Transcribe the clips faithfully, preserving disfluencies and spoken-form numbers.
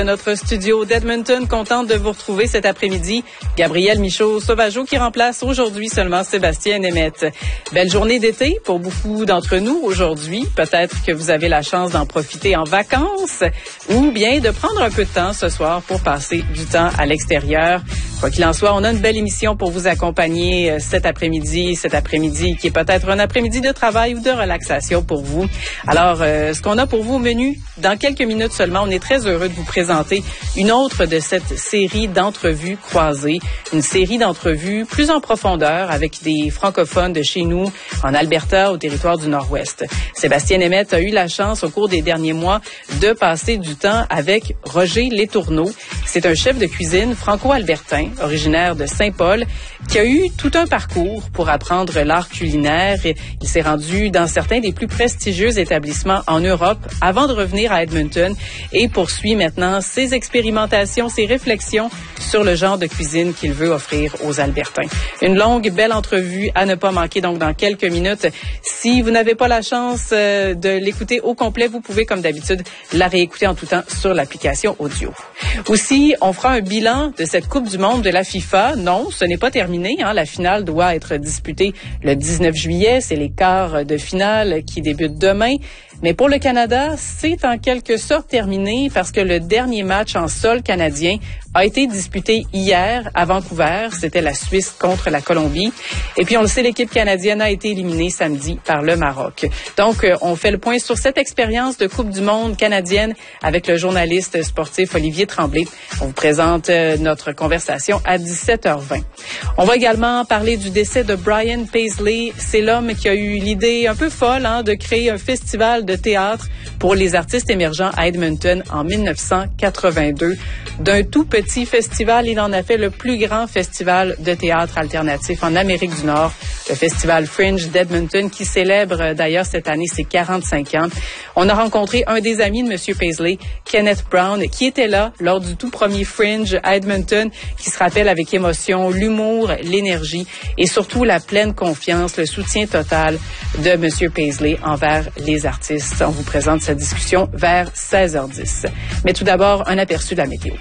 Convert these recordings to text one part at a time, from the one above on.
Notre studio d'Edmonton, contente de vous retrouver cet après-midi. Gabriel Michaud-Sauvageau qui remplace aujourd'hui seulement Sébastien Nemeth. Belle journée d'été pour beaucoup d'entre nous aujourd'hui. Peut-être que vous avez la chance d'en profiter en vacances ou bien de prendre un peu de temps ce soir pour passer du temps à l'extérieur. Quoi qu'il en soit, on a une belle émission pour vous accompagner cet après-midi, cet après-midi qui est peut-être un après-midi de travail ou de relaxation pour vous. Alors, euh, ce qu'on a pour vous au menu, dans quelques minutes seulement, on est très heureux de vous présenter une autre de cette série d'entrevues croisées, une série d'entrevues plus en profondeur avec des francophones de chez nous, en Alberta, au territoire du Nord-Ouest. Sébastien Nemeth a eu la chance au cours des derniers mois de passer du temps avec Roger Letourneau. C'est un chef de cuisine franco-albertain, originaire de Saint-Paul, qui a eu tout un parcours pour apprendre l'art culinaire. Il s'est rendu dans certains des plus prestigieux établissements en Europe avant de revenir à Edmonton et poursuit maintenant ses expérimentations, ses réflexions sur le genre de cuisine qu'il veut offrir aux Albertains. Une longue, belle entrevue à ne pas manquer donc dans quelques minutes. Si vous n'avez pas la chance euh, de l'écouter au complet, vous pouvez comme d'habitude la réécouter en tout temps sur l'application audio. Aussi, on fera un bilan de cette Coupe du monde de la FIFA. Non, ce n'est pas terminé. Hein. La finale doit être disputée le dix-neuf juillet. C'est les quarts de finale qui débutent demain. Mais pour le Canada, c'est en quelque sorte terminé parce que le dernier match en sol canadien a été disputé hier à Vancouver. C'était la Suisse contre la Colombie. Et puis, on le sait, l'équipe canadienne a été éliminée samedi par le Maroc. Donc, on fait le point sur cette expérience de Coupe du monde canadienne avec le journaliste sportif Olivier Tremblay. On vous présente notre conversation à dix-sept heures vingt. On va également parler du décès de Brian Paisley. C'est l'homme qui a eu l'idée un peu folle hein, de créer un festival de théâtre pour les artistes émergents à Edmonton en dix-neuf cent quatre-vingt-deux. D'un tout petit festival, il en a fait le plus grand festival de théâtre alternatif en Amérique du Nord, le Festival Fringe d'Edmonton, qui célèbre d'ailleurs cette année ses quarante-cinq ans. On a rencontré un des amis de M. Paisley, Kenneth Brown, qui était là lors du tout premier Fringe à Edmonton, qui se rappelle avec émotion l'humour, l'énergie et surtout la pleine confiance, le soutien total de M. Paisley envers les artistes. On vous présente cette discussion vers seize heures dix. Mais tout d'abord, un aperçu de la météo.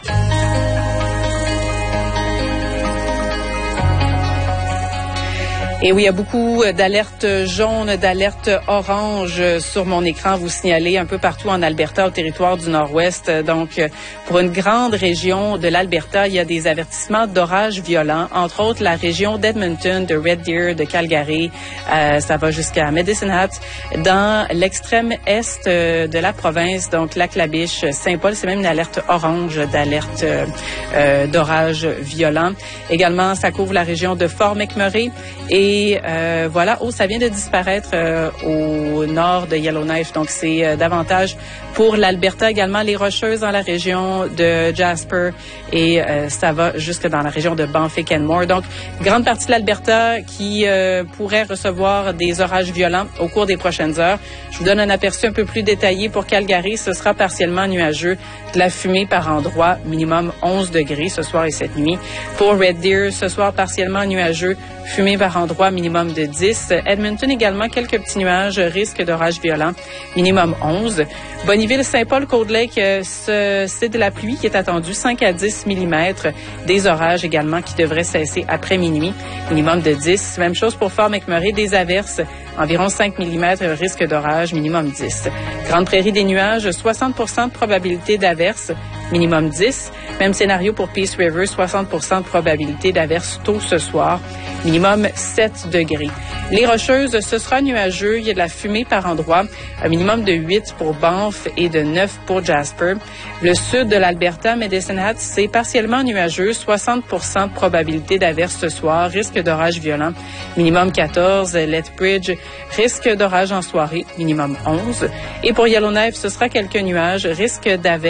Et oui, il y a beaucoup d'alertes jaunes, d'alertes oranges sur mon écran, vous signalez un peu partout en Alberta, au territoire du Nord-Ouest. Donc, pour une grande région de l'Alberta, il y a des avertissements d'orages violents, entre autres la région d'Edmonton, de Red Deer, de Calgary, euh, ça va jusqu'à Medicine Hat. Dans l'extrême est de la province, donc Lac-La-Biche, Saint-Paul, c'est même une alerte orange d'alerte euh, d'orages violents. Également, ça couvre la région de Fort McMurray et Et euh, voilà, oh, ça vient de disparaître euh, au nord de Yellowknife. Donc, c'est euh, davantage pour l'Alberta. Également, les Rocheuses dans la région de Jasper et euh, ça va jusque dans la région de Banff-et-Kenmore. Donc, grande partie de l'Alberta qui euh, pourrait recevoir des orages violents au cours des prochaines heures. Je vous donne un aperçu un peu plus détaillé pour Calgary. Ce sera partiellement nuageux, de la fumée par endroits, minimum onze degrés ce soir et cette nuit. Pour Red Deer, ce soir partiellement nuageux, fumée par endroits, minimum de dix. Edmonton également, quelques petits nuages, risque d'orages violents, minimum onze. Bonneville-Saint-Paul-Cold Lake, c'est de la pluie qui est attendue, cinq à dix millimètres. Des orages également qui devraient cesser après minuit, minimum de dix. Même chose pour Fort McMurray, des averses, environ cinq millimètres, risque d'orage, minimum dix. Grande Prairie, des nuages, soixante pour cent de probabilité d'averses, minimum dix. Même scénario pour Peace River, soixante pour cent de probabilité d'averses tôt ce soir, minimum sept degrés. Les Rocheuses, ce sera nuageux. Il y a de la fumée par endroits, un minimum de huit pour Banff et de neuf pour Jasper. Le sud de l'Alberta, Medicine Hat, c'est partiellement nuageux, soixante pour cent de probabilité d'averses ce soir, risque d'orage violent, minimum quatorze. Lethbridge, risque d'orage en soirée, minimum onze. Et pour Yellowknife, ce sera quelques nuages, risque d'averses